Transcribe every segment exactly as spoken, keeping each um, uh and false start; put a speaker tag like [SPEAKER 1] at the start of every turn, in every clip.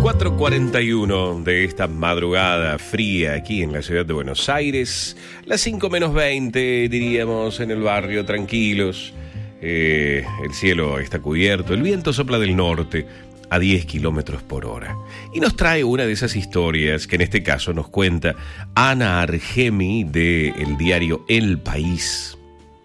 [SPEAKER 1] cuatro cuarenta y uno de esta madrugada fría aquí en la ciudad de Buenos Aires. Las cinco menos veinte, diríamos, en el barrio, tranquilos. Eh, el cielo está cubierto, el viento sopla del norte a diez kilómetros por hora. Y nos trae una de esas historias que en este caso nos cuenta Ana Argemi del diario El País.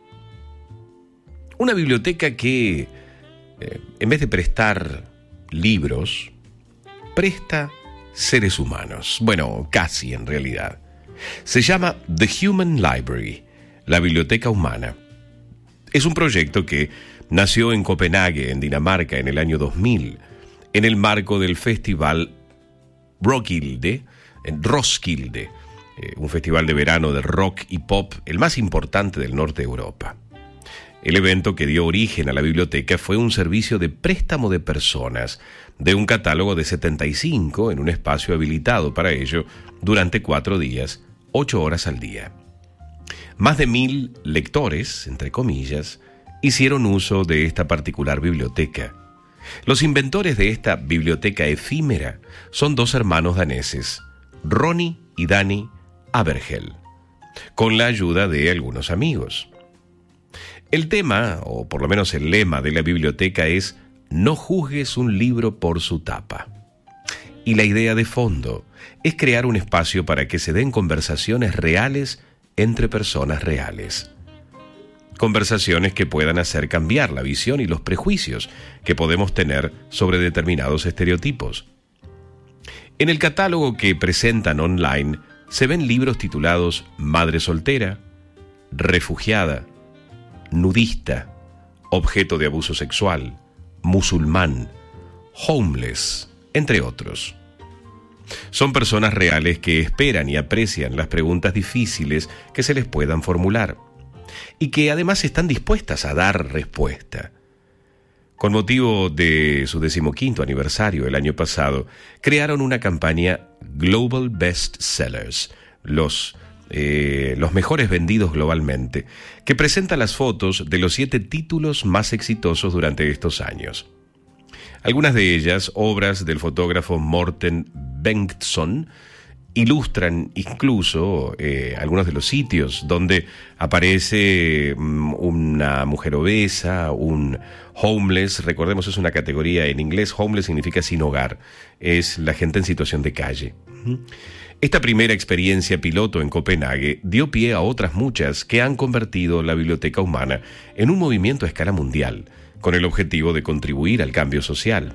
[SPEAKER 1] Una biblioteca que, eh, en vez de prestar libros, presta seres humanos. Bueno, casi en realidad. Se llama The Human Library, la biblioteca humana. Es un proyecto que nació en Copenhague, en Dinamarca, en el año dos mil, en el marco del festival Roskilde, en Roskilde, eh, un festival de verano de rock y pop, el más importante del norte de Europa. El evento que dio origen a la biblioteca fue un servicio de préstamo de personas de un catálogo de setenta y cinco en un espacio habilitado para ello durante cuatro días, ocho horas al día. Más de mil lectores, entre comillas, hicieron uso de esta particular biblioteca. Los inventores de esta biblioteca efímera son dos hermanos daneses, Ronny y Danny Abergel, con la ayuda de algunos amigos. El tema, o por lo menos el lema de la biblioteca es «No juzgues un libro por su tapa». Y la idea de fondo es crear un espacio para que se den conversaciones reales entre personas reales. Conversaciones que puedan hacer cambiar la visión y los prejuicios que podemos tener sobre determinados estereotipos. En el catálogo que presentan online se ven libros titulados Madre soltera, Refugiada, Nudista, Objeto de abuso sexual, Musulmán, Homeless, entre otros. Son personas reales que esperan y aprecian las preguntas difíciles que se les puedan formular y que además están dispuestas a dar respuesta. Con motivo de su decimoquinto aniversario el año pasado, crearon una campaña Global Best Sellers, los Eh, los mejores vendidos globalmente, que presenta las fotos de los siete títulos más exitosos durante estos años. Algunas de ellas, obras del fotógrafo Morten Bengtsson, ilustran incluso eh, algunos de los sitios donde aparece um, una mujer obesa, un homeless. Recordemos, es una categoría en inglés. Homeless significa sin hogar, es la gente en situación de calle. Esta primera experiencia piloto en Copenhague dio pie a otras muchas que han convertido la biblioteca humana en un movimiento a escala mundial, con el objetivo de contribuir al cambio social.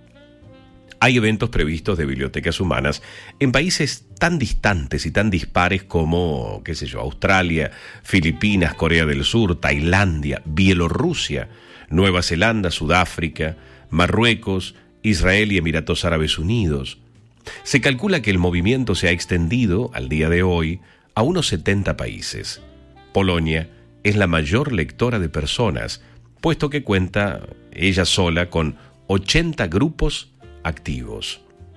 [SPEAKER 1] Hay eventos previstos de bibliotecas humanas en países tan distantes y tan dispares como, qué sé yo, Australia, Filipinas, Corea del Sur, Tailandia, Bielorrusia, Nueva Zelanda, Sudáfrica, Marruecos, Israel y Emiratos Árabes Unidos. Se calcula que el movimiento se ha extendido, al día de hoy, a unos setenta países. Polonia es la mayor lectora de personas, puesto que cuenta ella sola con ochenta grupos activos.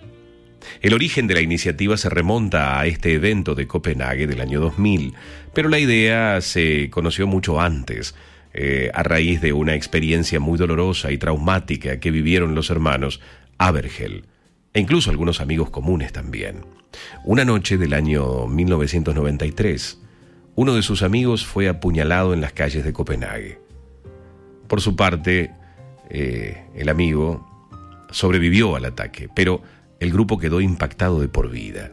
[SPEAKER 1] El origen de la iniciativa se remonta a este evento de Copenhague del año dos mil, pero la idea se conoció mucho antes, eh, a raíz de una experiencia muy dolorosa y traumática que vivieron los hermanos Abergel, e incluso algunos amigos comunes también. Una noche del año mil novecientos noventa y tres, uno de sus amigos fue apuñalado en las calles de Copenhague. Por su parte, eh, el amigo sobrevivió al ataque, pero el grupo quedó impactado de por vida.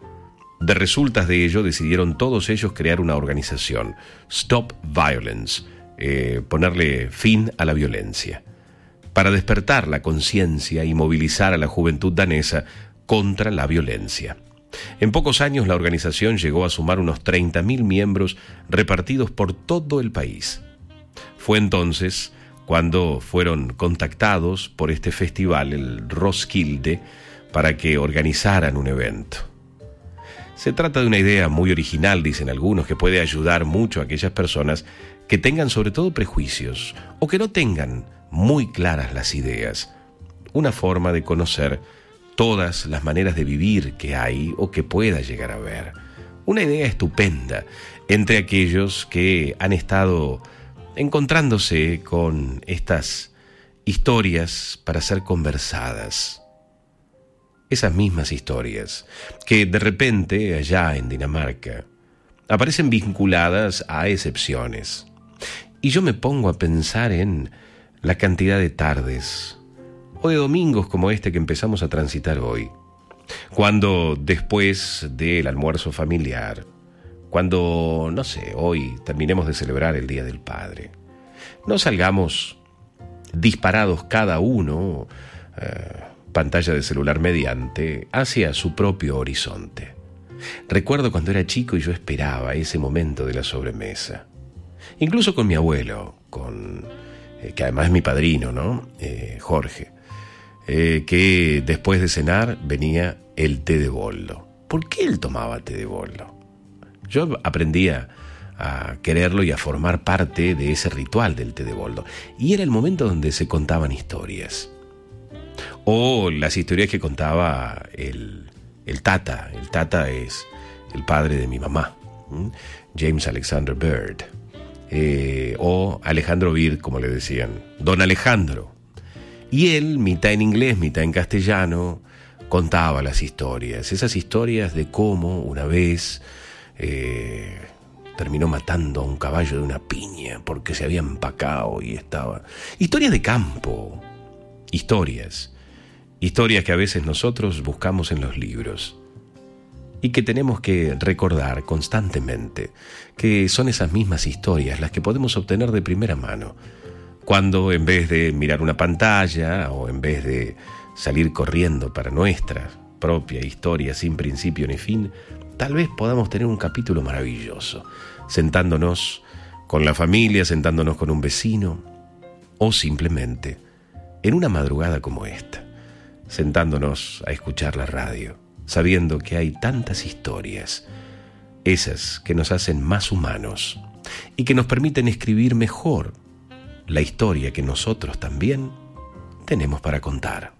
[SPEAKER 1] De resultas de ello, decidieron todos ellos crear una organización, Stop Violence, eh, ponerle fin a la violencia, para despertar la conciencia y movilizar a la juventud danesa contra la violencia. En pocos años la organización llegó a sumar unos treinta mil miembros repartidos por todo el país. Fue entonces cuando fueron contactados por este festival, el Roskilde, para que organizaran un evento. Se trata de una idea muy original, dicen algunos, que puede ayudar mucho a aquellas personas que tengan sobre todo prejuicios o que no tengan muy claras las ideas, una forma de conocer todas las maneras de vivir que hay o que pueda llegar a haber. Una idea estupenda entre aquellos que han estado encontrándose con estas historias para ser conversadas. esas mismas historias, que de repente, allá en Dinamarca, aparecen vinculadas a excepciones. Y yo me pongo a pensar en la cantidad de tardes o de domingos como este que empezamos a transitar hoy, cuando después del almuerzo familiar, cuando, no sé, hoy terminemos de celebrar el Día del Padre, no salgamos disparados cada uno, eh, pantalla de celular mediante, hacia su propio horizonte. Recuerdo cuando era chico y yo esperaba ese momento de la sobremesa. Incluso con mi abuelo, con eh, que además es mi padrino, ¿no? Eh, Jorge, eh, que después de cenar venía el té de boldo. ¿Por qué él tomaba té de boldo? Yo aprendía a quererlo y a formar parte de ese ritual del té de boldo. Y era el momento donde se contaban historias. O las historias que contaba el, el Tata. El Tata es el padre de mi mamá, ¿m? James Alexander Bird. Eh, o Alejandro Bird, como le decían, Don Alejandro. Y él, mitad en inglés, mitad en castellano, contaba las historias. Esas historias de cómo una vez eh, terminó matando a un caballo de una piña porque se había empacado y estaba... Historias de campo. Historias. Historias que a veces nosotros buscamos en los libros y que tenemos que recordar constantemente, que son esas mismas historias las que podemos obtener de primera mano, cuando en vez de mirar una pantalla o en vez de salir corriendo para nuestra propia historia sin principio ni fin, tal vez podamos tener un capítulo maravilloso, sentándonos con la familia, sentándonos con un vecino o simplemente en una madrugada como esta, sentándonos a escuchar la radio, sabiendo que hay tantas historias, esas que nos hacen más humanos y que nos permiten escribir mejor la historia que nosotros también tenemos para contar.